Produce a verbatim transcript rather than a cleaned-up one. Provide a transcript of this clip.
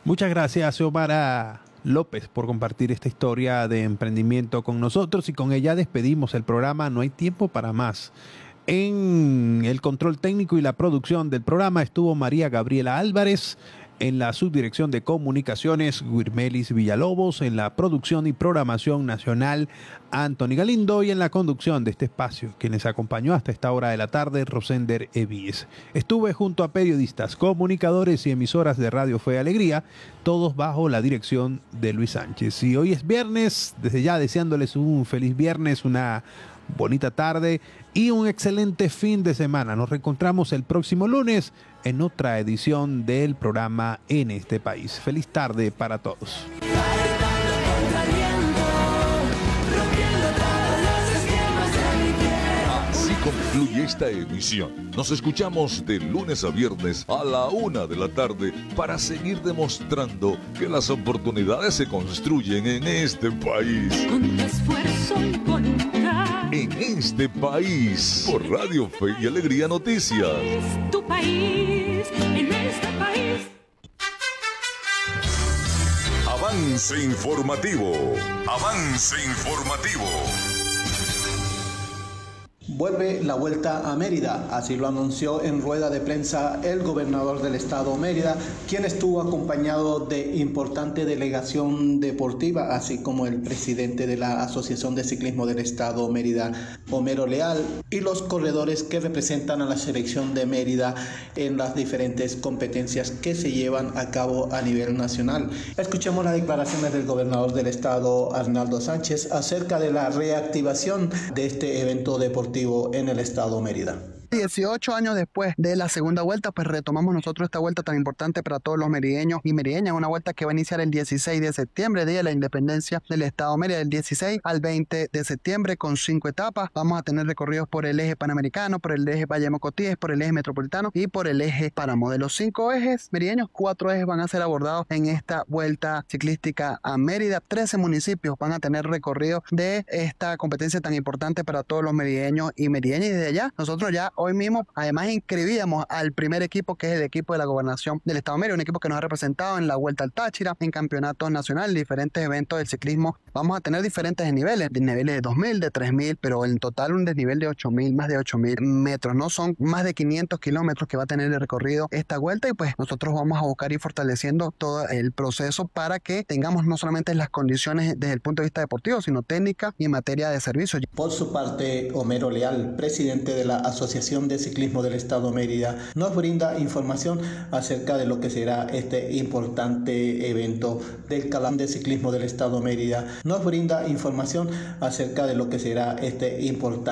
Muchas gracias, Xiomara López, por compartir esta historia de emprendimiento con nosotros, y con ella despedimos el programa No hay tiempo para más. En el control técnico y la producción del programa estuvo María Gabriela Álvarez. En la subdirección de comunicaciones, Guirmelis Villalobos. En la producción y programación nacional, Anthony Galindo. Y en la conducción de este espacio, quien les acompañó hasta esta hora de la tarde, Rosender Evíes. Estuve junto a periodistas, comunicadores y emisoras de Radio Fe y Alegría, todos bajo la dirección de Luis Sánchez. Y hoy es viernes, desde ya deseándoles un feliz viernes, una bonita tarde y un excelente fin de semana. Nos reencontramos el próximo lunes en otra edición del programa En este País. Feliz tarde para todos. Así concluye esta emisión. Nos escuchamos de lunes a viernes a la una de la tarde para seguir demostrando que las oportunidades se construyen en este país. Con tu esfuerzo y voluntad. En este país, por Radio Fe y Alegría Noticias. Es tu país, en este país. Avance informativo. Avance informativo. Vuelve la vuelta a Mérida, así lo anunció en rueda de prensa el gobernador del estado Mérida, quien estuvo acompañado de importante delegación deportiva, así como el presidente de la Asociación de Ciclismo del estado Mérida, Homero Leal, y los corredores que representan a la selección de Mérida en las diferentes competencias que se llevan a cabo a nivel nacional. Escuchemos las declaraciones del gobernador del estado, Arnaldo Sánchez, acerca de la reactivación de este evento deportivo en el estado Mérida. dieciocho años después de la segunda vuelta, pues retomamos nosotros esta vuelta tan importante para todos los merideños y merideñas, una vuelta que va a iniciar el dieciséis de septiembre, Día de la Independencia del Estado Mérida, del dieciséis al veinte de septiembre, con cinco etapas. Vamos a tener recorridos por el eje panamericano, por el eje Valle Mocotíes, por el eje metropolitano y por el eje Páramo. De los cinco ejes merideños, cuatro ejes van a ser abordados en esta vuelta ciclística a Mérida. trece municipios van a tener recorrido de esta competencia tan importante para todos los merideños y merideñas, y desde allá nosotros ya hoy mismo además inscribíamos al primer equipo, que es el equipo de la gobernación del estado Mérida, un equipo que nos ha representado en la Vuelta al Táchira, en campeonatos nacionales, diferentes eventos del ciclismo. Vamos a tener diferentes niveles, de niveles de dos mil, de tres mil, pero en total un desnivel de ocho mil, más de ocho mil metros, ¿no? Son más de quinientos kilómetros que va a tener el recorrido esta vuelta, y pues nosotros vamos a buscar ir fortaleciendo todo el proceso para que tengamos no solamente las condiciones desde el punto de vista deportivo, sino técnica y en materia de servicios. Por su parte, Homero Leal, presidente de la Asociación de Ciclismo del estado Mérida, nos brinda información acerca de lo que será este importante evento del Calán de Ciclismo del estado Mérida. Nos brinda información acerca de lo que será este importante